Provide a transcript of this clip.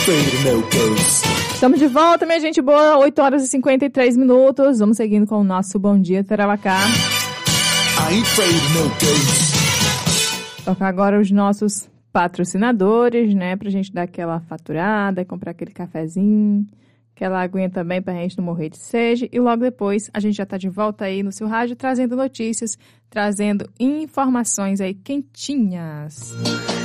Estamos de volta, minha gente boa, 8 horas e 53 minutos. Vamos seguindo com o nosso Bom Dia Tarauacá. Tocar agora os nossos patrocinadores, né? Pra gente dar aquela faturada, comprar aquele cafezinho, aquela aguinha também pra gente não morrer de sede. E logo depois a gente já tá de volta aí no seu rádio, trazendo notícias, trazendo informações aí quentinhas.